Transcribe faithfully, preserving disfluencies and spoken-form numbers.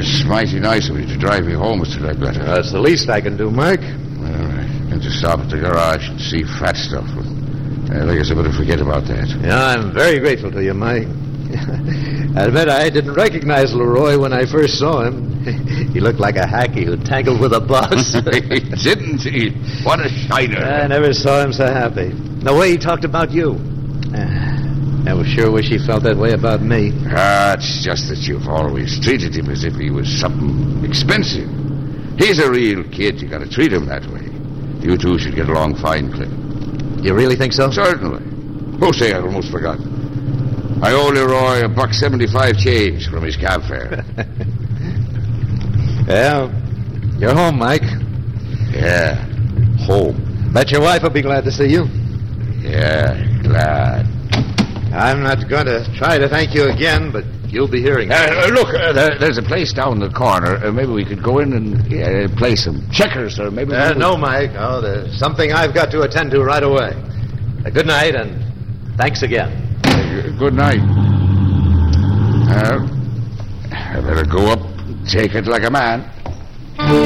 it's mighty nice of you to drive me home, Mister Ledbetter. That's the least I can do, Mike. Well, I can just stop at the garage and see fat stuff. But I guess I better forget about that. Yeah, I'm very grateful to you, Mike. I admit I didn't recognize Leroy when I first saw him. He looked like a hacky who tangled with a bus. Didn't he? What a shiner. I never saw him so happy. The way he talked about you. I was sure wish he felt that way about me. Ah, it's just that you've always treated him as if he was something expensive. He's a real kid. You got to treat him that way. You two should get along fine, Clint. You really think so? Certainly. Oh, say, I almost forgot. I owe Leroy a buck seventy-five change from his cab fare. Well, you're home, Mike. Yeah, home. Bet your wife will be glad to see you. Yeah, glad. I'm not going to try to thank you again, but you'll be hearing it. Uh, look, uh, there, there's a place down the corner. Uh, maybe we could go in and uh, play some checkers, or maybe... Uh, we... no, Mike. No, there's something I've got to attend to right away. Uh, good night, and thanks again. Uh, good night. Uh, I better go up and take it like a man.